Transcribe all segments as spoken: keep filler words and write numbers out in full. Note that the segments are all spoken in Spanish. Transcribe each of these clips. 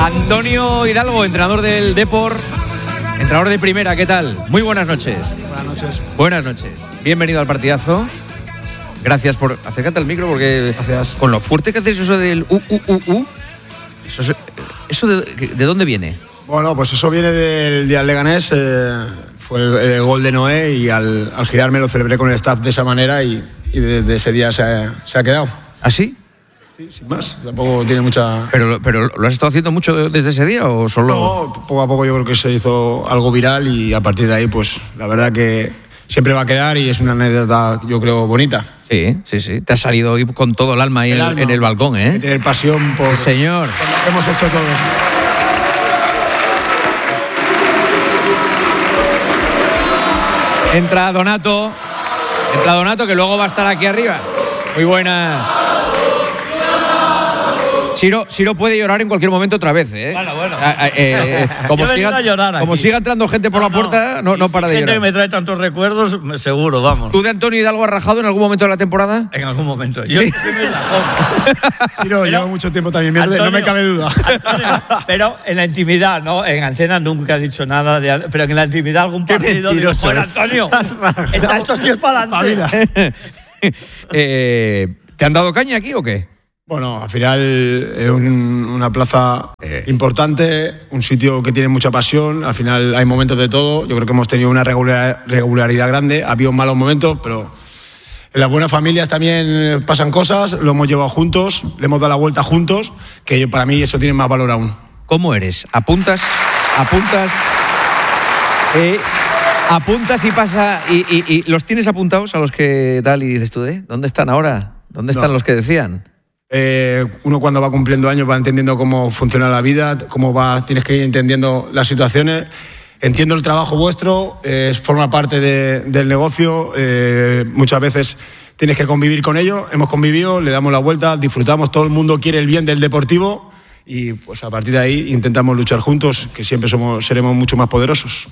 Antonio Hidalgo, entrenador del Depor, entrenador de primera, ¿qué tal? Muy buenas noches. Buenas noches. Buenas noches. Bienvenido al partidazo. Gracias por... Acércate al micro porque... Gracias. Con lo fuerte que haces eso del U, U, U, U, eso, eso de, ¿de dónde viene? Bueno, pues eso viene del día del Leganés, eh, fue el, el gol de Noé y al, al girarme lo celebré con el staff de esa manera y, y desde ese día se ha, se ha quedado. ¿Ah, sí? Sí, sin más, tampoco tiene mucha... ¿Pero, pero lo has estado haciendo mucho desde ese día o solo...? No, poco a poco yo creo que se hizo algo viral y a partir de ahí, pues la verdad que siempre va a quedar y es una anécdota, yo creo, bonita. Sí, sí, sí. Te has salido hoy con todo el alma ahí el en, alma, en el balcón, ¿eh? Tener pasión por... Sí, señor. Por lo que hemos hecho todos. Entra Donato, entra Donato que luego va a estar aquí arriba. Muy buenas. Siro, Siro puede llorar en cualquier momento otra vez, ¿eh? Bueno, bueno. Eh, eh, como siga, como siga entrando gente por no, la puerta, no, no, no para de gente llorar. Gente que me trae tantos recuerdos, seguro, vamos. ¿Tú de Antonio Hidalgo has rajado en algún momento de la temporada? En algún momento. Yo sí. soy muy rajón. Siro, llevo mucho tiempo también, Antonio, no me cabe duda. Antonio, pero en la intimidad, ¿no? En antena nunca he dicho nada, de, pero en la intimidad algún partido digo, bueno, Antonio, echa estos tíos para adelante. eh, ¿Te han dado caña aquí o qué? Bueno, al final es un, una plaza eh. importante, un sitio que tiene mucha pasión, al final hay momentos de todo, yo creo que hemos tenido una regular, regularidad grande, ha habido malos momentos, pero en las buenas familias también pasan cosas, lo hemos llevado juntos, le hemos dado la vuelta juntos, que para mí eso tiene más valor aún. ¿Cómo eres? ¿Apuntas? ¿Apuntas? Eh, ¿Apuntas y pasa? Y, y, y los tienes apuntados a los que tal y dices tú, ¿eh? ¿Dónde están ahora? ¿Dónde están no. los que decían? Eh, uno cuando va cumpliendo años va entendiendo cómo funciona la vida, cómo va, tienes que ir entendiendo las situaciones. Entiendo el trabajo vuestro, eh, forma parte de, del negocio, eh, muchas veces tienes que convivir con ello. Hemos convivido, le damos la vuelta, disfrutamos, todo el mundo quiere el bien del deportivo y pues a partir de ahí intentamos luchar juntos, que siempre somos, seremos mucho más poderosos.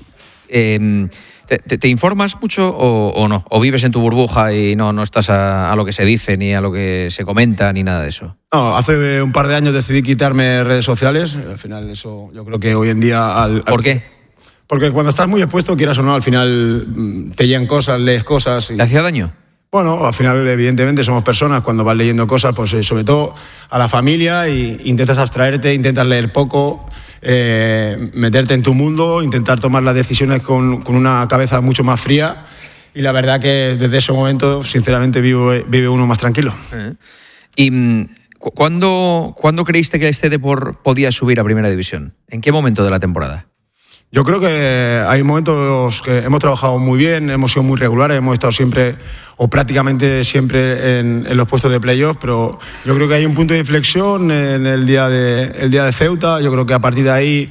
Eh, ¿te, te, ¿Te informas mucho o, o no? ¿O vives en tu burbuja y no, no estás a, a lo que se dice, ni a lo que se comenta, ni nada de eso? No, hace un par de años decidí quitarme redes sociales. Al final eso yo creo que hoy en día... Al, al... ¿Por qué? Porque cuando estás muy expuesto, quieras o no, al final te llegan cosas, lees cosas... Y... ¿Te hacía daño? Bueno, al final evidentemente somos personas, cuando vas leyendo cosas, pues sobre todo a la familia, y intentas abstraerte, intentas leer poco... Eh, meterte en tu mundo, intentar tomar las decisiones con, con una cabeza mucho más fría y la verdad que desde ese momento sinceramente vive, vive uno más tranquilo. Uh-huh. ¿Y ¿cuándo, ¿cuándo creíste que este Depor podía subir a Primera División? ¿En qué momento de la temporada? Yo creo que hay momentos que hemos trabajado muy bien, hemos sido muy regulares, hemos estado siempre o prácticamente siempre en, en los puestos de playoff, pero yo creo que hay un punto de inflexión en el día de, el día de Ceuta. Yo creo que a partir de ahí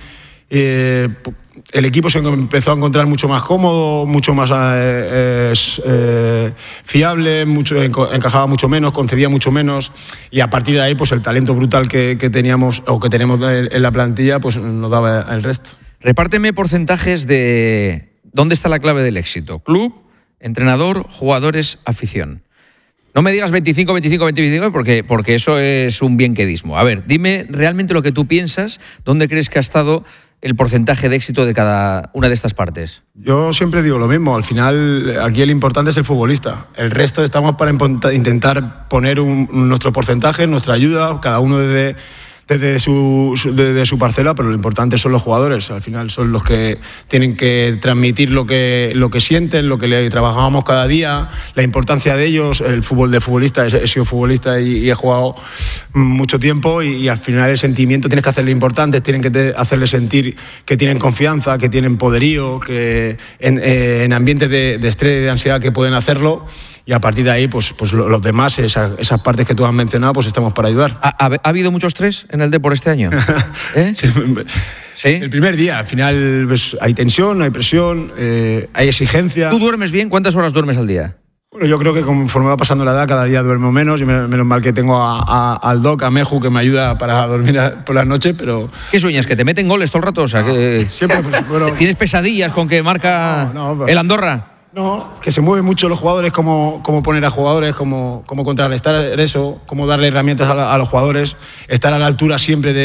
eh, el equipo se empezó a encontrar mucho más cómodo, mucho más eh, eh, fiable, mucho, encajaba mucho menos, concedía mucho menos, y a partir de ahí pues el talento brutal que, que teníamos o que tenemos en la plantilla pues nos daba el resto. Repárteme porcentajes de dónde está la clave del éxito. Club, entrenador, jugadores, afición. No me digas veinticinco, veinticinco, veinticinco, porque, porque eso es un bienquedismo. A ver, dime realmente lo que tú piensas, dónde crees que ha estado el porcentaje de éxito de cada una de estas partes. Yo siempre digo lo mismo, al final aquí el importante es el futbolista. El resto estamos para intentar poner un, nuestro porcentaje, nuestra ayuda, cada uno desde... Desde su, desde su parcela, pero lo importante son los jugadores. Al final son los que tienen que transmitir lo que, lo que sienten, lo que le trabajamos cada día, la importancia de ellos. El fútbol de futbolista, he sido futbolista y, y he jugado mucho tiempo y, y al final el sentimiento tienes que hacerle importante, tienen que te, hacerle sentir que tienen confianza, que tienen poderío, que en, eh, en ambientes de, de estrés, de ansiedad que pueden hacerlo. Y a partir de ahí, pues, pues los demás, esas, esas partes que tú has mencionado, pues estamos para ayudar. ¿Ha, ha, ha habido mucho estrés en el Depor este año? ¿Eh? Sí. ¿Sí? El primer día, al final pues, hay tensión, hay presión, eh, hay exigencia. ¿Tú duermes bien? ¿Cuántas horas duermes al día? Bueno, yo creo que conforme va pasando la edad, cada día duermo menos. Y menos mal que tengo a, a, al Doc, a Meju, que me ayuda para dormir por las noches, pero... ¿Qué sueñas? ¿Que te meten goles todo el rato? O sea, no, que... Siempre, pues, bueno... ¿Tienes pesadillas con que marca no, no, pero... el Andorra? No, que se mueven mucho los jugadores, cómo, cómo poner a jugadores, cómo, cómo contrarrestar eso, cómo darle herramientas a, la, a los jugadores, estar a la altura siempre de,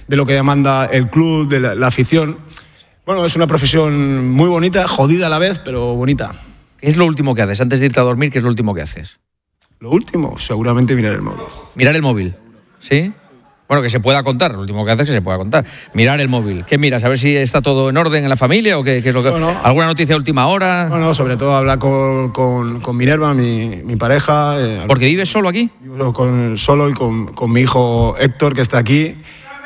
de lo que demanda el club, de la, la afición. Bueno, es una profesión muy bonita, jodida a la vez, pero bonita. ¿Qué es lo último que haces? Antes de irte a dormir, ¿qué es lo último que haces? Lo último, seguramente mirar el móvil. ¿Mirar el móvil? ¿Sí? Bueno, que se pueda contar, lo último que haces es que se pueda contar. Mirar el móvil. ¿Qué miras? ¿A ver si está todo en orden en la familia o qué, qué es lo que... Bueno, ¿alguna noticia de última hora? Bueno, sobre todo hablar con, con, con Minerva, mi, mi pareja. Eh, ¿Porque vives solo aquí? Vivo con, solo y con, con mi hijo Héctor, que está aquí.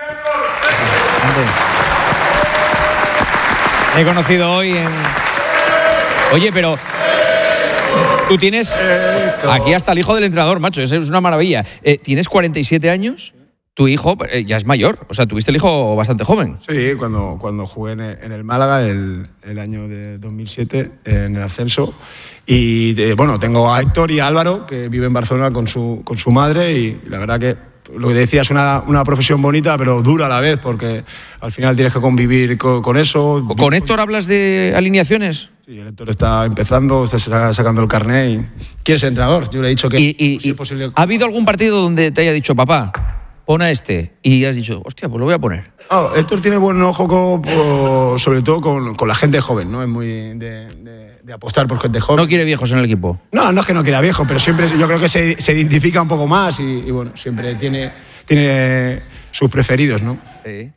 He conocido hoy en... Oye, pero... Tú tienes... Aquí hasta el hijo del entrenador, macho, es una maravilla. Eh, ¿Tienes cuarenta y siete años? Tu hijo eh, ya es mayor, o sea, tuviste el hijo bastante joven. Sí, cuando, cuando jugué en el, en el Málaga el, el año de dos mil siete, en el ascenso. Y eh, bueno, tengo a Héctor y a Álvaro, que viven en Barcelona con su, con su madre, y la verdad que lo que decía es una, una profesión bonita, pero dura a la vez, porque al final tienes que convivir con, con eso. ¿Con Héctor hablas de alineaciones? Sí, el Héctor está empezando, está sacando el carnet y quiere ser entrenador. Yo le he dicho que y, y, si es posible. ¿Ha habido algún partido donde te haya dicho, papá, pon a este? Y has dicho, hostia, pues lo voy a poner. Oh, Héctor tiene buen ojo, con, por, sobre todo con, con la gente joven, ¿no? Es muy de, de, de apostar por gente joven. ¿No quiere viejos en el equipo? No, no es que no quiera viejo, pero siempre yo creo que se, se identifica un poco más y, y bueno, siempre tiene, tiene sus preferidos, ¿no? Sí.